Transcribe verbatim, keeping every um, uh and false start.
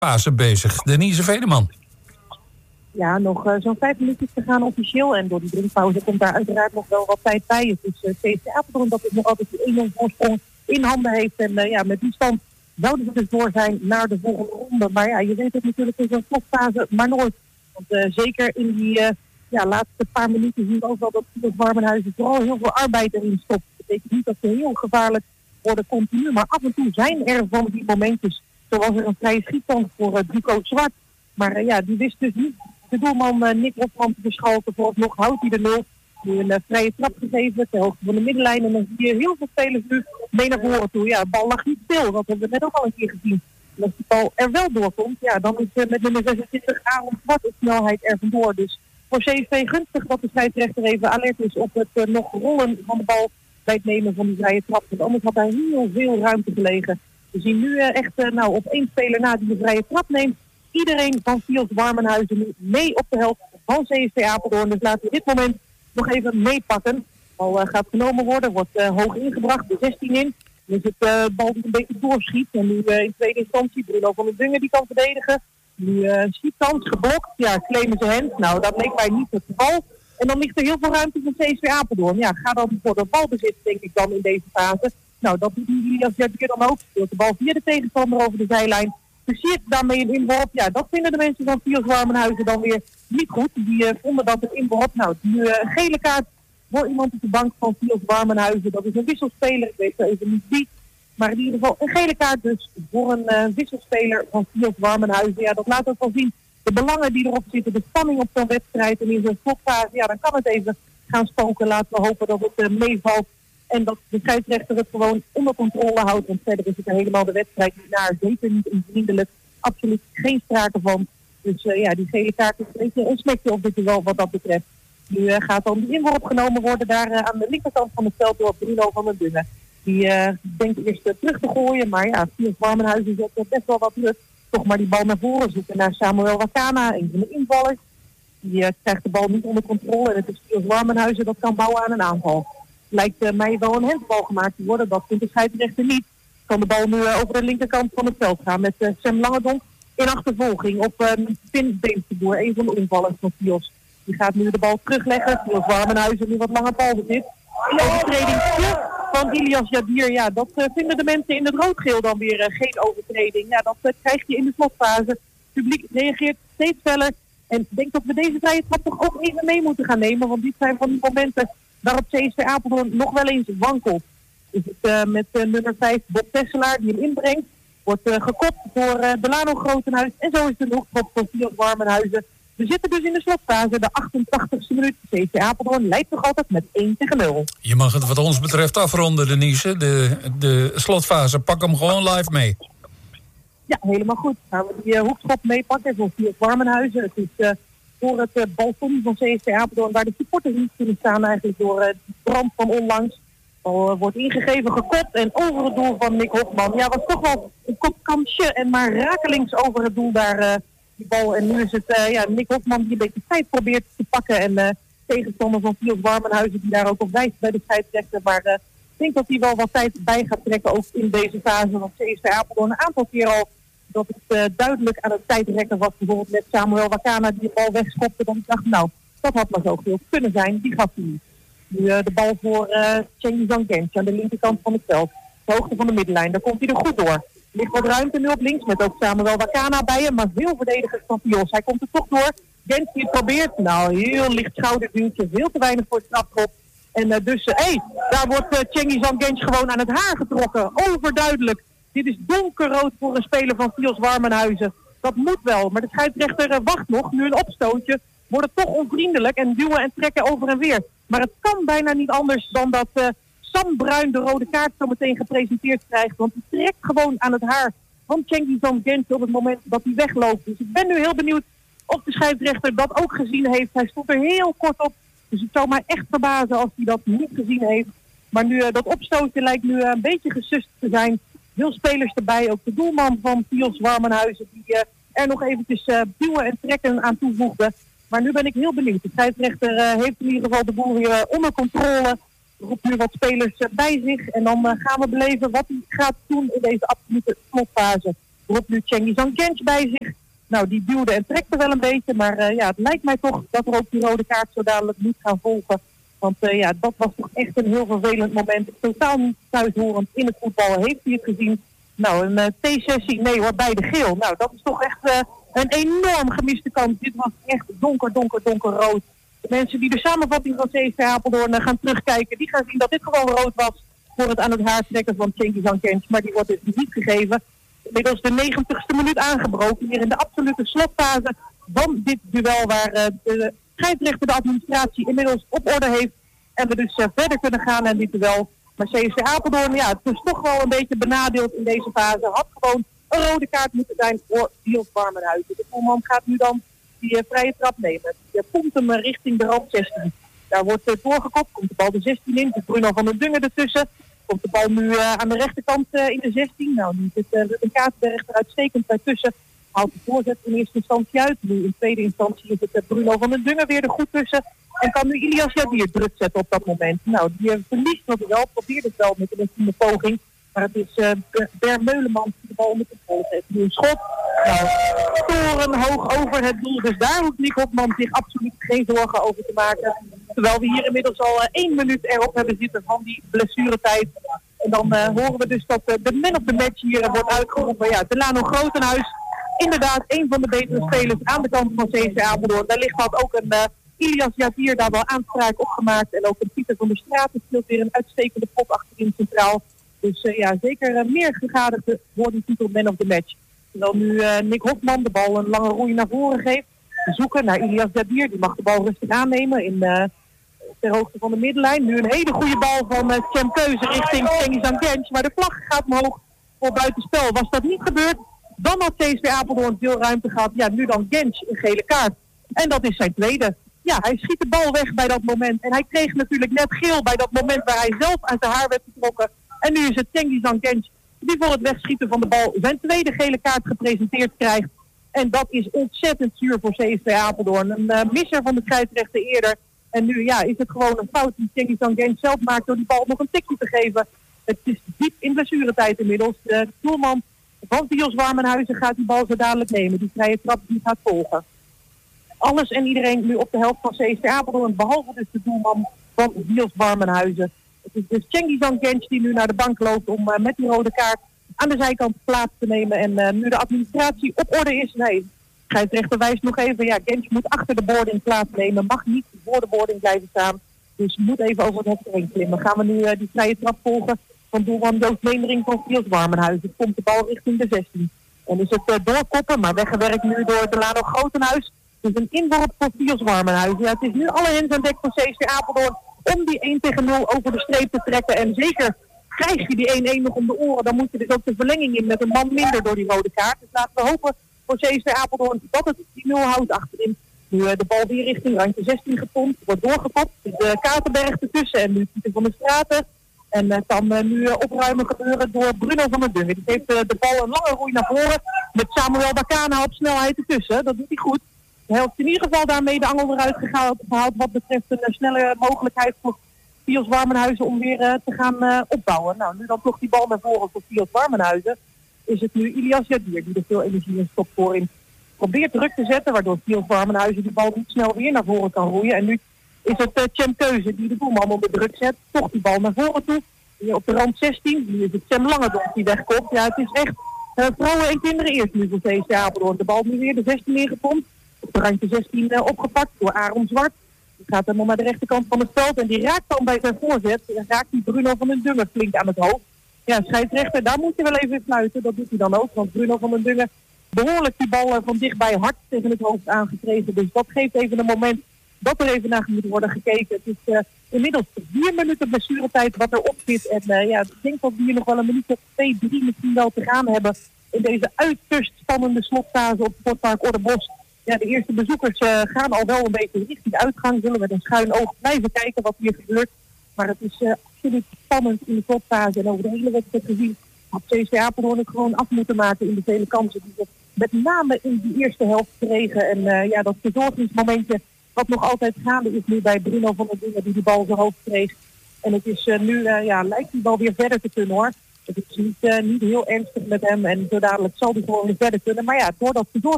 slotfase bezig. Denise Veneman. Ja, nog uh, zo'n vijf minuutjes te gaan officieel. En door die drinkpauze komt daar uiteraard nog wel wat tijd bij. Het is uh, C S K A Apeldoorn dat het nog altijd die één nul voorsprong in handen heeft. En uh, ja, met die stand zouden we dus door zijn naar de volgende ronde. Maar ja, je weet het natuurlijk in zo'n slotfase maar nooit. Want uh, zeker in die uh, ja, laatste paar minuten zien we ook wel dat Piers Warmenhuizen vooral heel veel arbeid erin stopt. Dat betekent niet dat ze heel gevaarlijk worden continu. Maar af en toe zijn er van die momentjes. Zoals er een vrije schietstand voor uh, Duco Zwart. Maar uh, ja, die wist dus niet de doelman uh, Nick Hofman te verschalken. Vooralsnog houdt hij de nul. Nu een uh, vrije trap gegeven ter hoogte van de middenlijn. En dan zie je heel veel spelers nu mee naar voren toe. Ja, de bal lag niet stil. Dat hebben we net ook al een keer gezien. En als de bal er wel doorkomt, ja, dan is uh, met nummer zesentwintig Aaron Zwart op snelheid er vandoor. Dus voor C S V gunstig dat de scheidsrechter even alert is op het uh, nog rollen van de bal bij het nemen van die vrije trap. Want anders had daar heel veel ruimte gelegen. We zien nu uh, echt uh, nou, op één speler na die de vrije trap neemt. Iedereen van Piers Warmenhuizen nu mee op de helft van C S V Apeldoorn. Dus laten we dit moment nog even meepakken. De bal uh, gaat genomen worden, wordt uh, hoog ingebracht, de zestien in. Dan is het uh, bal die een beetje doorschiet. En nu uh, in tweede instantie Bruno van den Dungen die kan verdedigen. Nu uh, een schietkans, geblokt. Ja, claimen ze hand. Nou, dat leek mij niet het geval. En dan ligt er heel veel ruimte voor C S V Apeldoorn. Ja, ga dan voor de balbezit, denk ik dan in deze fase. Nou, dat doet Ilias Jadbier dan ook. Speelt de bal via de tegenstander over de zijlijn. Versiert daarmee een inworp. Ja, dat vinden de mensen van Piers Warmenhuizen dan weer niet goed. Die uh, vonden dat het inworp. Nou, nu uh, een gele kaart voor iemand op de bank van Piers Warmenhuizen. Dat is een wisselspeler. Ik weet zo even niet wie. Maar in ieder geval een gele kaart dus voor een uh, wisselspeler van Piers Warmenhuizen. Ja, dat laat ook wel zien de belangen die erop zitten. De spanning op zo'n wedstrijd. En in zo'n slotfase, ja, dan kan het even gaan spoken. Laten we hopen dat het uh, meevalt. En dat de scheidsrechter het gewoon onder controle houdt. Want verder is het er helemaal de wedstrijd niet naar. Zeker niet onvriendelijk. Absoluut geen sprake van. Dus uh, ja, die gele kaart is een beetje een smekje op dit geval wat dat betreft. Nu uh, gaat dan de inworp genomen worden daar uh, aan de linkerkant van het veld door Bruno van den Dungen. Die uh, denkt eerst uh, terug te gooien. Maar ja, Piers Warmenhuizen zet uh, best wel wat druk. Toch maar die bal naar voren zoeken naar Samuel Wakana. Een van de invallers. Die uh, krijgt de bal niet onder controle. En het is Piers Warmenhuizen dat kan bouwen aan een aanval. Lijkt uh, mij wel een handbal gemaakt te worden. Dat vindt de scheidsrechter niet. Kan de bal nu uh, over de linkerkant van het veld gaan met uh, Sam Langendonk in achtervolging op uh, Pin Beemsterboer, een van de invallers van Piers. Die gaat nu de bal terugleggen. Piers Warmenhuizen nu wat langer balbezit. Overtreding van Ilias Jadbier. Ja, dat uh, vinden de mensen in het rood-geel dan weer uh, geen overtreding. Ja, dat uh, krijg je in de slotfase. Het publiek reageert steeds feller. En ik denk dat we deze vrije trap toch ook even mee moeten gaan nemen. Want dit zijn van die momenten waarop C S V Apeldoorn nog wel eens wankelt. Is het uh, met uh, nummer vijf Bob Tesselaar die hem inbrengt. Wordt uh, gekopt door uh, Delano Grotenhuis. En zo is er nog op voor Piers Warmenhuizen. We zitten dus in de slotfase, de achtentachtigste minuut. C S V Apeldoorn leidt nog altijd met één tegen nul. Je mag het wat ons betreft afronden, Denise. De, de slotfase, pak hem gewoon live mee. Ja, helemaal goed. Gaan we die uh, hoekschop meepakken voor Piers Warmenhuizen. Het is uh, voor het uh, balkon van C S V Apeldoorn, waar de supporters niet kunnen staan eigenlijk door uh, de brand van onlangs. Bal uh, wordt ingegeven, gekopt en over het doel van Nick Hofman. Ja, was toch wel een kopkansje en maar rakelings over het doel daar uh, die bal. En nu is het uh, ja, Nick Hofman die een beetje tijd probeert te pakken. En uh, tegenstander van Piers Warmenhuizen die daar ook op wijst bij de scheidsrechter. Maar uh, ik denk dat hij wel wat tijd bij gaat trekken ook in deze fase. Want C S V Apeldoorn een aantal keer al dat het uh, duidelijk aan het tijdrekken was. Bijvoorbeeld met Samuel Wakana die de bal wegschopte. Dan ik dacht, nou, dat had maar zo veel kunnen zijn. Die gaf hij niet. Nu uh, de bal voor uh, Chengi Zangentje aan de linkerkant van het veld. De hoogte van de middenlijn, daar komt hij er goed door. Er ligt wat ruimte nu op links met ook Samuel Wakana bij hem. Maar veel verdedigers van Pios. Hij komt er toch door. Gentje probeert, nou, heel licht schouderduwtje. Veel te weinig voor het strafschop. En uh, dus, hé, uh, hey, daar wordt uh, Chengi Zangentje gewoon aan het haar getrokken. Overduidelijk. Dit is donkerrood voor een speler van Piers Warmenhuizen. Dat moet wel, maar de scheidsrechter uh, wacht nog. Nu een opstootje. Wordt het toch onvriendelijk en duwen en trekken over en weer. Maar het kan bijna niet anders dan dat uh, Sam Bruin de rode kaart zo meteen gepresenteerd krijgt. Want hij trekt gewoon aan het haar van Chengi Zangentje op het moment dat hij wegloopt. Dus ik ben nu heel benieuwd of de scheidsrechter dat ook gezien heeft. Hij stond er heel kort op. Dus het zou mij echt verbazen als hij dat niet gezien heeft. Maar nu uh, dat opstootje lijkt nu uh, een beetje gesust te zijn. Veel spelers erbij, ook de doelman van Piers Warmenhuizen die uh, er nog eventjes uh, duwen en trekken aan toevoegde. Maar nu ben ik heel benieuwd. De scheidsrechter uh, heeft in ieder geval de boel weer uh, onder controle. Roept nu wat spelers uh, bij zich. En dan uh, gaan we beleven wat hij gaat doen in deze absolute slotfase. roept nu Cengiz Genç bij zich. Nou, die duwde en trekte wel een beetje, maar uh, ja, het lijkt mij toch dat er ook die rode kaart zo dadelijk moet gaan volgen. Want uh, ja, dat was toch echt een heel vervelend moment. Totaal niet thuishorend in het voetbal. Heeft hij het gezien? Nou, een uh, T-sessie, nee hoor, bij de geel. Nou, dat is toch echt uh, een enorm gemiste kans. Dit was echt donker, donker, donker rood. De mensen die de samenvatting van C S V Apeldoorn uh, gaan terugkijken, die gaan zien dat dit gewoon rood was voor het aan het haar trekken van Cengiz Genç. Maar die wordt dus niet gegeven. Inmiddels de negentigste minuut aangebroken. Hier in de absolute slotfase van dit duel waar uh, de scheidsrechter de administratie inmiddels op orde heeft. En we dus uh, verder kunnen gaan aan dit duel. Maar C S V Apeldoorn, ja, het is toch wel een beetje benadeeld in deze fase. Had gewoon een rode kaart moeten zijn voor Niels Warmenhuizen. De doelman gaat nu dan die uh, vrije trap nemen. Die pompt hem uh, richting de rand zestien. Daar wordt uh, doorgekopt, komt de bal de zestien in. Zit Bruno van den Dungen ertussen. Komt de bal nu uh, aan de rechterkant uh, in de zestien. Nou, nu zit uh, een Kaatsenberg er uitstekend bij tussen. Haalt de voorzet in eerste instantie uit. Nu in tweede instantie is het uh, Bruno van den Dungen weer er goed tussen. En kan nu Ilias Jadir druk zetten op dat moment. Nou, die uh, verliest nog wel, probeert het wel met een intieme poging. Maar het is uh, Ber Meuleman die de bal onder controle heeft. Nu een schot. Nou, toren hoog over het doel. Dus daar hoeft Nick Hofman zich absoluut geen zorgen over te maken. Terwijl we hier inmiddels al uh, één minuut erop hebben zitten van die blessuretijd. En dan uh, horen we dus dat uh, de man of the match hier uh, wordt uitgeroepen. Ja, Delano Grotenhuis. Inderdaad, een van de betere spelers aan de kant van C S V Apeldoorn. Wellicht had ook een uh, Ilias Jadir daar wel aanspraak op gemaakt. En ook een Pieter van der Straten speelt weer een uitstekende pot achterin centraal. Dus uh, ja, zeker uh, meer gegadigde voor die titel man of the match. Terwijl nu uh, Nick Hofman de bal een lange roei naar voren geeft. Zoeken naar Ilias Jadir. Die mag de bal rustig aannemen in, uh, ter hoogte van de middenlijn. Nu een hele goede bal van uh, Cem Keuze richting Cengiz Genç. Maar de vlag gaat omhoog voor buitenspel. Was dat niet gebeurd, dan had C S V Apeldoorn veel ruimte gehad. Ja, nu dan Genç een gele kaart. En dat is zijn tweede. Ja, hij schiet de bal weg bij dat moment. En hij kreeg natuurlijk net geel bij dat moment waar hij zelf uit zijn haar werd getrokken. En nu is het Cengiz Genç die voor het wegschieten van de bal zijn tweede gele kaart gepresenteerd krijgt. En dat is ontzettend zuur voor C S V Apeldoorn. Een uh, misser van de scheidsrechter eerder. En nu ja, is het gewoon een fout die Cengiz Genç zelf maakt door die bal nog een tikje te geven. Het is diep in blessuretijd inmiddels. De doelman van Niels Warmenhuizen gaat die bal zo dadelijk nemen. Die vrije trap die gaat volgen. Alles en iedereen nu op de helft van C S V Apeldoorn, behalve dus de doelman van Niels Warmenhuizen. Het is dus Cengiz Genç die nu naar de bank loopt om uh, met die rode kaart aan de zijkant plaats te nemen. En uh, nu de administratie op orde is, nee, scheidsrechter wijst nog even, ja, Genç moet achter de boarding plaatsnemen, mag niet voor de boarding blijven staan. Dus moet even over het hek heen klimmen. Gaan we nu uh, die vrije trap volgen van doelman Joost Leendering van Niels Warmenhuizen. Komt de bal richting de zestien. En is het uh, doorkoppen, maar weggewerkt nu door Delano Grotenhuis. Dus een inworp voor Niels Warmenhuizen. Ja, het is nu alle hens aan dek van C S V Apeldoorn om die één tegen nul over de streep te trekken. En zeker krijg je die één-één nog om de oren, dan moet je dus ook de verlenging in met een man minder door die rode kaart. Dus laten we hopen voor C S V Apeldoorn dat het die nul houdt achterin. Nu uh, de bal weer richting randje zestien gepompt, wordt doorgepopt. De Katerberg ertussen en nu Pieter van der Straten. En uh, kan uh, nu uh, opruimen gebeuren door Bruno van den Dungen. Die heeft uh, de bal een lange roei naar voren met Samuel Bakana op snelheid ertussen. Dat doet hij goed. Hij heeft in ieder geval daarmee de angel eruit gehaald, gehaald wat betreft een uh, snelle mogelijkheid voor Niels Warmenhuizen om weer uh, te gaan uh, opbouwen. Nou, nu dan toch die bal naar voren voor Niels Warmenhuizen. Is het nu Ilias Jadir die er veel energie in stopt voor in. Probeert druk te zetten, waardoor Niels Warmenhuizen die bal niet snel weer naar voren kan roeien. En nu is het uh, Cem Keuze die de doelman onder druk zet. Toch die bal naar voren toe. Hier op de rand zestien. Nu is het Cem Langendonk die wegkomt. Ja, het is echt uh, vrouwen en kinderen eerst nu voor C S V Apeldoorn. De bal nu weer de zestien neergepompt. Op de randje zestien uh, opgepakt door Aaron Zwart. Die gaat helemaal naar de rechterkant van het veld. En die raakt dan bij zijn voorzet. En raakt die Bruno van den Dungen flink aan het hoofd. Ja, scheidsrechter, daar moet je wel even fluiten. Dat doet hij dan ook. Want Bruno van den Dungen behoorlijk die bal uh, van dichtbij hard tegen het hoofd aangekregen. Dus dat geeft even een moment dat er even naar moet worden gekeken. Het is uh, inmiddels vier minuten blessuretijd wat erop zit. En uh, ja, ik denk dat we hier nog wel een minuut of twee, drie misschien wel te gaan hebben. In deze uiterst spannende slotfase op Sportpark Oudebos. Ja, de eerste bezoekers uh, gaan al wel een beetje richting uitgang. Zullen met een schuin oog blijven kijken wat hier gebeurt. Maar het is uh, absoluut spannend in de slotfase. En over de hele wedstrijd gezien had C S V Apeldoorn het gewoon af moeten maken in de vele kansen die we met name in die eerste helft kregen. En uh, ja, dat verzorgingsmomentje wat nog altijd gaande is nu bij Bruno van den Dungen die die bal zo hoog kreeg. En het is uh, nu, uh, ja, lijkt die bal weer verder te kunnen hoor. Het is niet, uh, niet heel ernstig met hem en zo dadelijk zal hij gewoon weer verder kunnen. Maar ja, doordat verzorgd